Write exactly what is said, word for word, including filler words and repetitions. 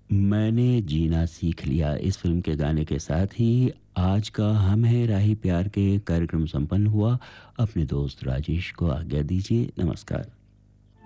मैंने जीना सीख लिया इस फ़िल्म के गाने के साथ ही आज का हम है राही प्यार के कार्यक्रम संपन्न हुआ। अपने दोस्त राजेश को आज्ञा दीजिए। नमस्कार।